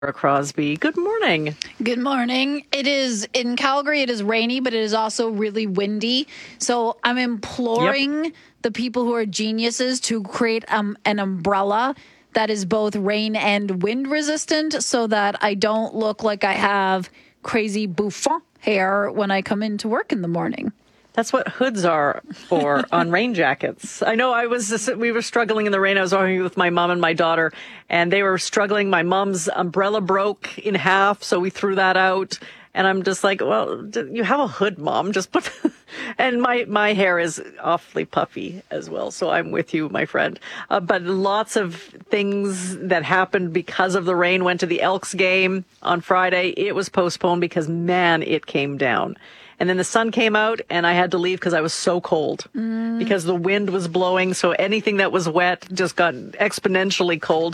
Crosby. Good morning. Good morning. It is in Calgary. It is rainy, but it is also really windy. So I'm imploring the people who are geniuses to create an umbrella that is both rain and wind resistant so that I don't look like I have crazy bouffant hair when I come into work in the morning. That's what hoods are for on rain jackets. I know we were struggling in the rain. I was arguing with my mom and my daughter, and they were struggling. My mom's umbrella broke in half, so we threw that out. And I'm just like, well, you have a hood, Mom. Just put, and my hair is awfully puffy as well. So I'm with you, my friend. But lots of things that happened because of the rain. Went to the Elks game on Friday. It was postponed because, man, it came down. And then the sun came out, and I had to leave because I was so cold because the wind was blowing. So anything that was wet just got exponentially cold.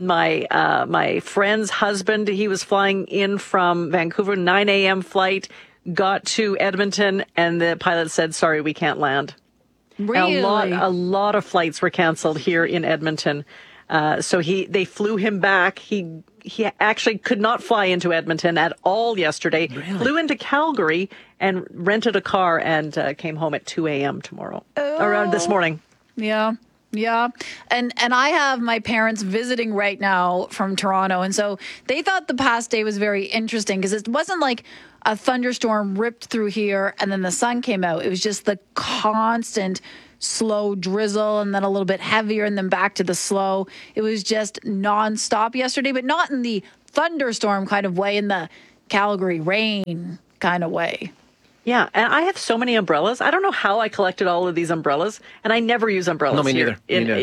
My friend's husband, he was flying in from Vancouver, 9 a.m. flight, got to Edmonton, and the pilot said, "Sorry, we can't land." Really? A lot of flights were canceled here in Edmonton. So they flew him back. He actually could not fly into Edmonton at all yesterday. Really? Flew into Calgary and rented a car and came home at 2 a.m. This morning. Yeah. Yeah. And I have my parents visiting right now from Toronto. And so they thought the past day was very interesting because it wasn't like a thunderstorm ripped through here and then the sun came out. It was just the constant slow drizzle and then a little bit heavier and then back to the slow. It was just nonstop yesterday, but not in the thunderstorm kind of way, in the Calgary rain kind of way. Yeah, and I have so many umbrellas. I don't know how I collected all of these umbrellas, and I never use umbrellas here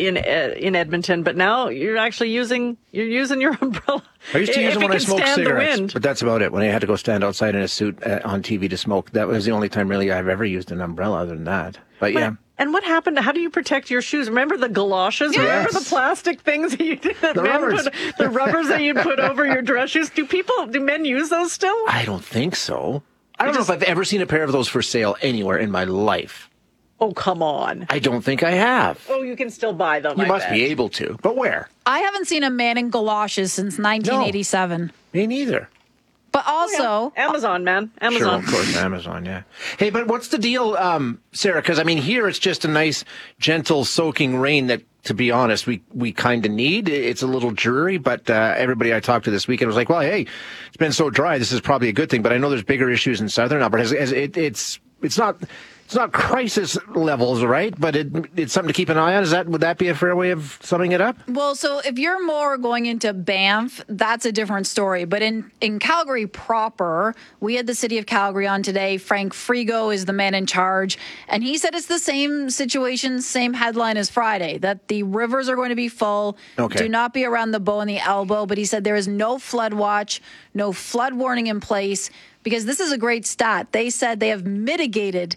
in Edmonton. But now you're actually using your umbrella. I used to use them when I smoked cigarettes, but that's about it. When I had to go stand outside in a suit on TV to smoke, that was the only time really I've ever used an umbrella. Other than that, but yeah. And what happened? How do you protect your shoes? Remember the galoshes? Yes. Remember the plastic things that you did? The rubbers that you put over your dress shoes. Do men use those still? I don't think so. I don't know if I've ever seen a pair of those for sale anywhere in my life. Oh, come on. I don't think I have. Oh, you can still buy them. You must be able to. But where? I haven't seen a man in galoshes since 1987. No, me neither. But also... Amazon, man. Amazon. Sure, of course, Amazon, yeah. Hey, but what's the deal, Sarah? Because, I mean, here it's just a nice, gentle, soaking rain that, to be honest, we kind of need. It's a little dreary, but everybody I talked to this weekend was like, well, hey, it's been so dry, this is probably a good thing. But I know there's bigger issues in southern Alberta. It's not crisis levels, right? But it's something to keep an eye on. Would that be a fair way of summing it up? Well, so if you're more going into Banff, that's a different story. But in Calgary proper, we had the city of Calgary on today. Frank Frigo is the man in charge. And he said it's the same situation, same headline as Friday, that the rivers are going to be full. Okay. Do not be around the bow and the elbow. But he said there is no flood watch, no flood warning in place. Because this is a great stat. They said they have mitigated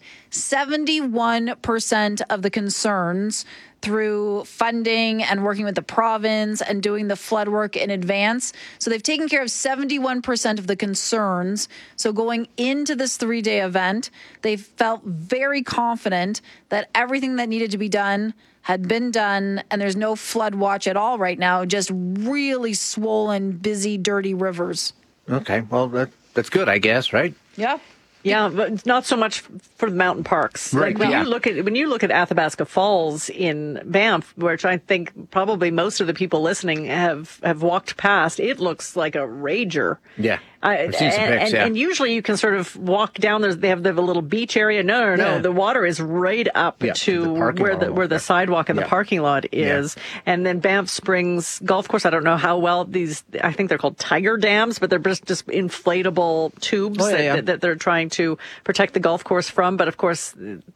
71% of the concerns through funding and working with the province and doing the flood work in advance. So they've taken care of 71% of the concerns. So going into this 3-day event, they felt very confident that everything that needed to be done had been done, and there's no flood watch at all right now, just really swollen, busy, dirty rivers. Okay, well, that's good, I guess, right? Yeah. Yeah, but not so much for the mountain parks. Right. Like when you look at Athabasca Falls in Banff, which I think probably most of the people listening have walked past, it looks like a rager. Yeah. I've seen some pics, and usually you can sort of walk down there. They have a little beach area. No. Yeah. The water is right up to where the sidewalk and the parking lot is. Yeah. And then Banff Springs Golf Course, I don't know how well I think they're called tiger dams, but they're just inflatable tubes that they're trying to protect the golf course from. But of course,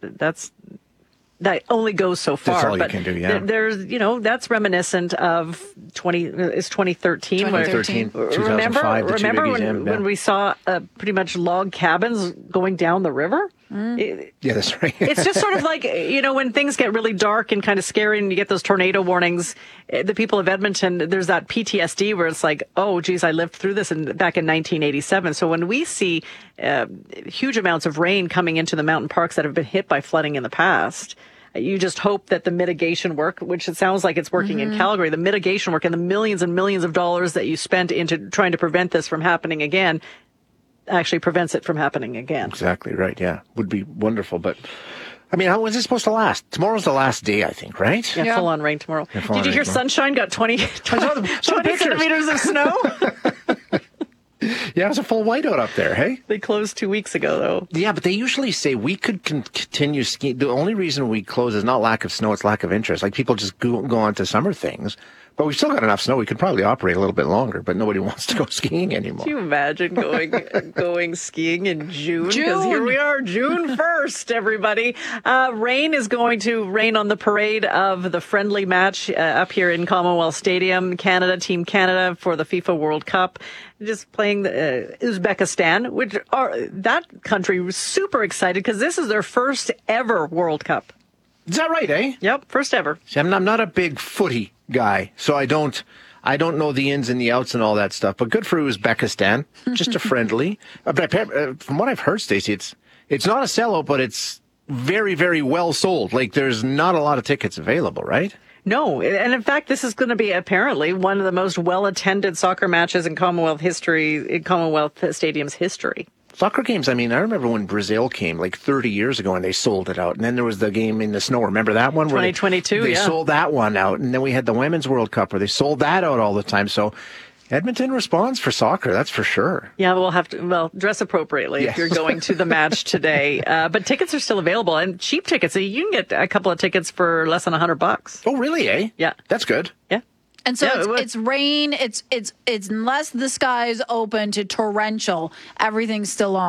that only goes so far. That's all you can do, yeah. There's, that's reminiscent of 2013. 2013, 2005, remember when we saw pretty much log cabins going down the river? Yeah, that's right. It's just sort of like, when things get really dark and kind of scary and you get those tornado warnings, the people of Edmonton, there's that PTSD where it's like, oh, geez, I lived through this back in 1987. So when we see huge amounts of rain coming into the mountain parks that have been hit by flooding in the past, You just hope that the mitigation work, which it sounds like it's working in Calgary, the mitigation work and the millions and millions of dollars that you spent into trying to prevent this from happening again, actually prevents it from happening again. Exactly right. Yeah. Would be wonderful. But I mean, how is it supposed to last? Tomorrow's the last day, I think, right? Yeah, full on rain tomorrow. Did you hear Sunshine got 20 some centimeters of snow? Yeah, it was a full whiteout up there, hey? They closed 2 weeks ago, though. Yeah, but they usually say we could continue skiing. The only reason we close is not lack of snow, it's lack of interest. Like, people just go on to summer things. But we've still got enough snow. We could probably operate a little bit longer, but nobody wants to go skiing anymore. Can you imagine going skiing in June? Because here we are, June 1st, everybody. Rain is going to rain on the parade of the friendly match up here in Commonwealth Stadium. Team Canada for the FIFA World Cup. Just playing Uzbekistan, which that country was super excited because this is their first ever World Cup. Is that right, eh? Yep, first ever. See, I'm not a big footy guy, so I don't know the ins and the outs and all that stuff. But good for Uzbekistan, just a friendly. But from what I've heard, Stacey, it's not a sellout, but it's very, very well sold. Like, there's not a lot of tickets available, right? No, and in fact, this is going to be apparently one of the most well-attended soccer matches in Commonwealth Stadium's history. Soccer games, I mean, I remember when Brazil came like 30 years ago and they sold it out. And then there was the game in the snow. Remember that one? 2022, They sold that one out. And then we had the Women's World Cup where they sold that out all the time. So Edmonton responds for soccer, that's for sure. Yeah, we'll have to, dress appropriately if you're going to the match today. But tickets are still available, and cheap tickets. So you can get a couple of tickets for less than $100. Oh, really, eh? Yeah. That's good. Yeah. And so it's rain. It's unless the sky is open to torrential, everything's still on.